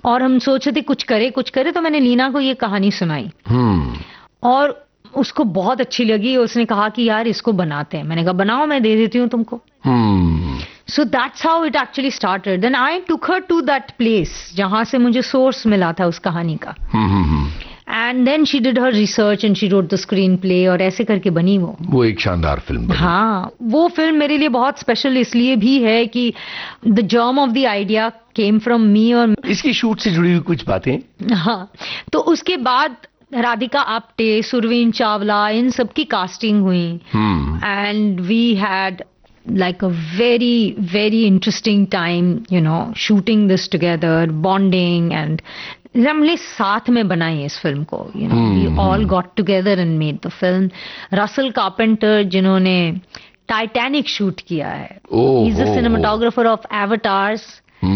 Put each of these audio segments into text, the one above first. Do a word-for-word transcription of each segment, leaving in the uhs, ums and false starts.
और हम सोच रहे थे कुछ करे कुछ करे, तो मैंने लीना को ये कहानी सुनाई हम्म और उसको बहुत अच्छी लगी। उसने कहा कि यार इसको बनाते हैं। मैंने कहा बनाओ, मैं दे देती हूँ तुमको। हम्म so that's how it actually started. Then I took her to that place जहां से मुझे सोर्स मिला था उस कहानी का। And then she did her research and she wrote the screen play, और ऐसे करके बनी वो वो एक शानदार फिल्म बनी। हाँ, वो फिल्म मेरे लिए बहुत स्पेशल इसलिए भी है कि the germ of the idea came from me. और इसकी शूट से जुड़ी हुई कुछ बातें। हाँ, तो उसके बाद राधिका आप्टे, सुरवीन चावला, इन सब की कास्टिंग हुई and we had like a very very interesting time, you know, shooting this together, bonding, and हमने साथ में बनाई इस फिल्म को, you know, we all got together and made the film. Russell carpenter जिन्होंने टाइटैनिक शूट किया है, he is the cinematographer of Avatars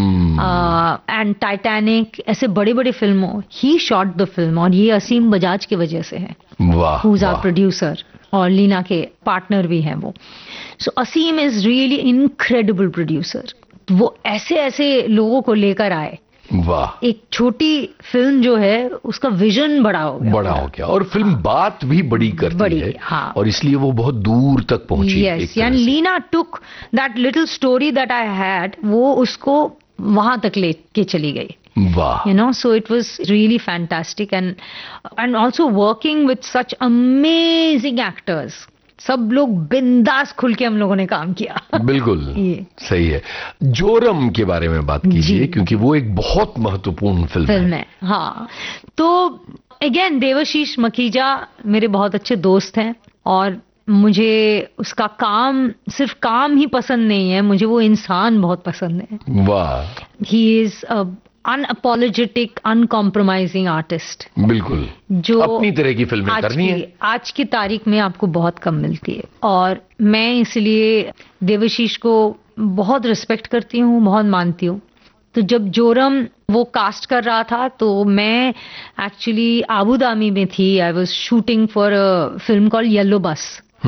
and Titanic, ऐसे बड़े बड़े फिल्मों he shot the film, और ये असीम बजाज की वजह से है, वाह, who's our producer, और लीना के पार्टनर भी हैं वो। सो असीम इज रियली इनक्रेडिबल प्रोड्यूसर। वो ऐसे ऐसे लोगों को लेकर आए, वाह, एक छोटी फिल्म जो है उसका विजन बड़ा हो गया, बड़ा हो गया, और फिल्म हाँ, बात भी बड़ी करती बड़ी, है हाँ, और इसलिए वो बहुत दूर तक पहुंची। Yes, and Leena took that little story that I had, वो उसको वहां तक लेके चली गई। वाह, you know, so it was really fantastic, and and also working with such amazing actors. सब लोग बिंदास खुल के हम लोगों ने काम किया। बिल्कुल ये सही है। जोरम के बारे में बात कीजिए, क्योंकि वो एक बहुत महत्वपूर्ण फिल्म, फिल्म है।, है हाँ, तो अगेन देवाशीष मखीजा मेरे बहुत अच्छे दोस्त हैं, और मुझे उसका काम, सिर्फ काम ही पसंद नहीं है, मुझे वो इंसान बहुत पसंद है। वाह, he is a unapologetic, uncompromising artist. बिल्कुल, जो अपनी तरह की फिल्में करनी है, आज की तारीख में आपको बहुत कम मिलती है, और मैं इसलिए देवाशीष को बहुत रिस्पेक्ट करती हूँ, बहुत मानती हूँ। तो जब जोरम वो कास्ट कर रहा था, तो मैं एक्चुअली आबू धाबी में थी। I was shooting for a film called yellow बस,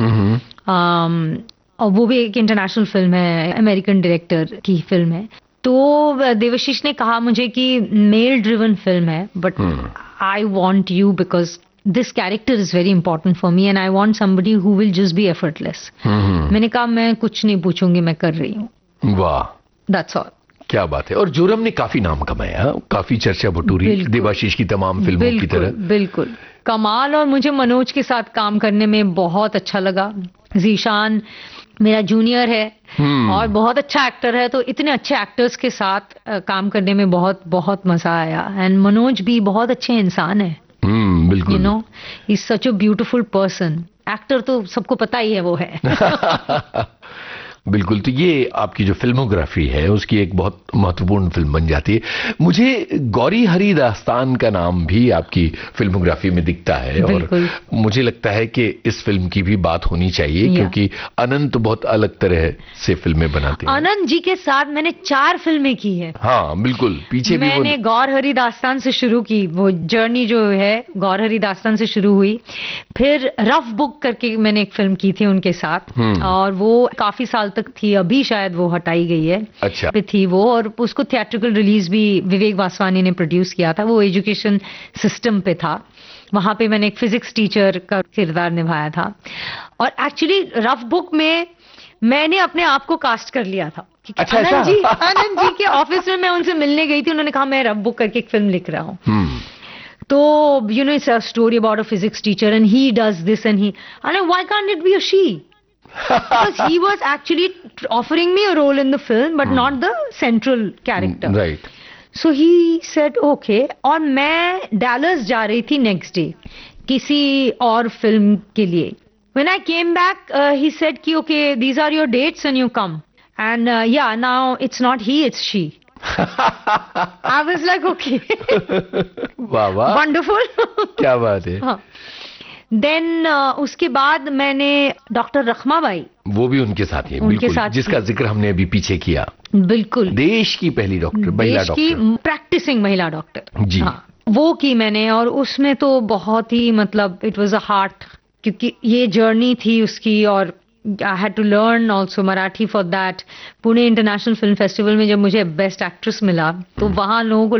और वो भी एक इंटरनेशनल फिल्म है, अमेरिकन डायरेक्टर की फिल्म है। तो देवाशीष ने कहा मुझे कि मेल ड्रिवन फिल्म है, but I want you because this character is very important for me, and I want somebody who will just be effortless. मैंने कहा मैं कुछ नहीं पूछूंगी, मैं कर रही हूँ। वाह, दैट्स ऑल। क्या बात है। और जोरम ने काफी नाम कमाया, काफी चर्चा बटोरी देवाशीष की तमाम फिल्मों की तरह। बिल्कुल कमाल, और मुझे मनोज के साथ काम करने में बहुत अच्छा लगा। जीशान मेरा जूनियर है और बहुत अच्छा एक्टर है, तो इतने अच्छे एक्टर्स के साथ काम करने में बहुत बहुत मजा आया। एंड मनोज भी बहुत अच्छे इंसान है, हम्म बिल्कुल, you know, he is such a beautiful person. Actor तो सबको पता ही है वो है। बिल्कुल, तो ये आपकी जो फिल्मोग्राफी है उसकी एक बहुत महत्वपूर्ण फिल्म बन जाती है। मुझे गौरी हरी दास्तान का नाम भी आपकी फिल्मोग्राफी में दिखता है, और मुझे लगता है कि इस फिल्म की भी बात होनी चाहिए, क्योंकि अनंत बहुत अलग तरह से फिल्में बनाते हैं। अनंत जी के साथ मैंने चार फिल्में की है। हाँ बिल्कुल, पीछे भी मैंने वो... गौर हरी दास्तान से शुरू की, वो जर्नी जो है गौर हरी दास्तान से शुरू हुई। फिर रफ बुक करके मैंने एक फिल्म की थी उनके साथ, और वो काफी साल तक थी, अभी शायद वो हटाई गई है। अच्छा, पे थी वो, और उसको थिएट्रिकल रिलीज भी विवेक वासवानी ने प्रोड्यूस किया था। वो एजुकेशन सिस्टम पे था, वहां पे मैंने एक फिजिक्स टीचर का किरदार निभाया था। और एक्चुअली रफ बुक में मैंने अपने आप को कास्ट कर लिया था। अच्छा, आनंद जी आनंद जी के ऑफिस में मैं उनसे मिलने गई थी, उन्होंने कहा मैं रफ बुक करके एक फिल्म लिख रहा हूँ। तो you know it's a story about a physics teacher and he does this and he, and why can't it be a she? Because he was actually offering me a role in the film, but hmm. not the central character. Right. So he said okay, और मैं Dallas जा रही थी next day किसी और film के लिए। When I came back, uh, he said कि okay, these are your dates and you come. And uh, yeah, now it's not he, it's she. I was like okay. वाह वाह, wonderful. क्या बात है। हाँ. देन uh, उसके बाद मैंने डॉक्टर रखमाबाई, वो भी उनके साथ ही, उनके साथ जिसका जिक्र हमने अभी पीछे किया। बिल्कुल, देश की पहली डॉक्टर, महिला डॉक्टर, देश की प्रैक्टिसिंग महिला डॉक्टर जी। हाँ, वो की मैंने, और उसमें तो बहुत ही मतलब इट वाज अ हार्ट, क्योंकि ये जर्नी थी उसकी, और I had to learn also Marathi for that. Pune international film festival में जब मुझे बेस्ट एक्ट्रेस मिला, तो वहां लोगों को